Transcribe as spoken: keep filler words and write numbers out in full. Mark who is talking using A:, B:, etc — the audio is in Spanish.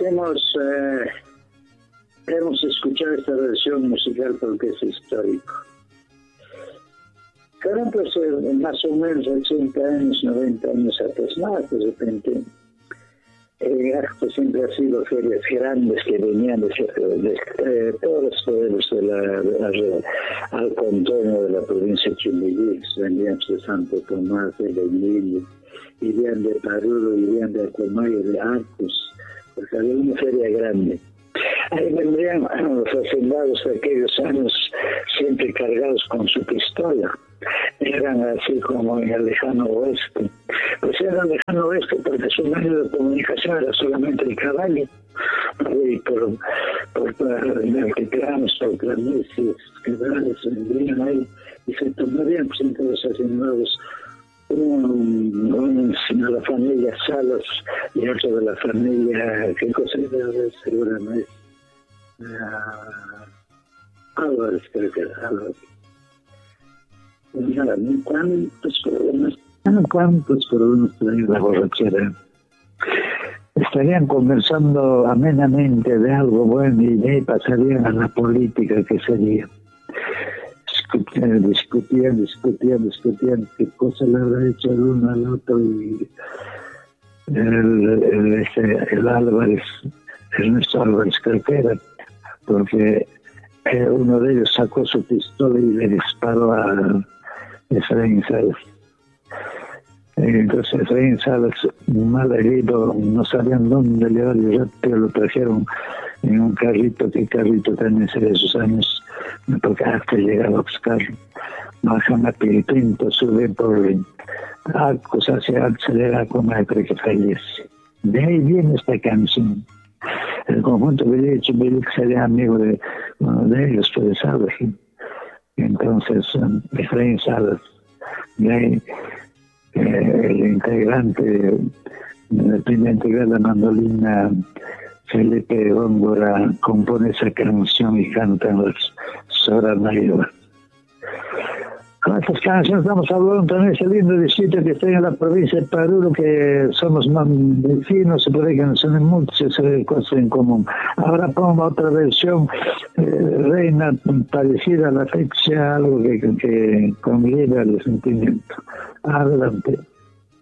A: hemos eh, hemos escuchado esta versión musical porque es histórico. Fueron pues eh, más o menos ochenta años, noventa años atrás, más de repente. El acto siempre ha sido ferias grandes que venían de, de, de eh, todos los pueblos de la, de la, al contorno de la provincia de Chimiquí, venían de Santo Tomás, de Leñillo, irían de Paruro, irían de Acomayo, de Arcos, porque había una feria grande. Ahí vendrían los hacendados de aquellos años siempre cargados con su pistola. Eran así como en el lejano oeste. Pues era el lejano oeste porque su medio de comunicación era solamente el caballo. Y por, por, por altiplanos, por planicies, quebrades, vendrían ahí y se tomarían pues, entre los hacendados un, un de la familia Salas y otro de la familia, ¿qué cosa era? Seguramente uh, Álvarez, creo que era Álvarez. Nada, ¿cuántos problemas? ¿Cuántos problemas trae la borrachera? Estarían conversando amenamente de algo bueno y de ahí pasarían a la política, que sería. Discutían, discutían, discutían, discutían qué cosa le habrá hecho el uno al otro y el, el, ese, el Álvarez, Ernesto Álvarez creo que era, porque eh, uno de ellos sacó su pistola y le disparó a Efraín Salas. Entonces Efraín Salas, mal herido, no sabían dónde llevar y rápido lo trajeron en un carrito, que carrito también sería de esos años, me tocaba hasta llegar a buscarlo. Bajan a Pilpinto, suben por Arcos hacia Accelera, como creo que fallece. De ahí viene esta canción. El conjunto de Chimiquí sería amigo de uno de ellos, fue de Salas. Entonces, um, Efraín Salas, de ahí, eh, el integrante, el primer integrante de la mandolina, Felipe Góngora, compone esa canción y cantan los Sora Mayor. Con estas canciones estamos hablando también de ese lindo distrito que está en la provincia de Paruro, que somos más vecinos, se puede que nos son muchas cosas en común. Ahora pongo otra versión, eh, Reina, parecida a la fecha, algo que, que convive al sentimiento. Adelante.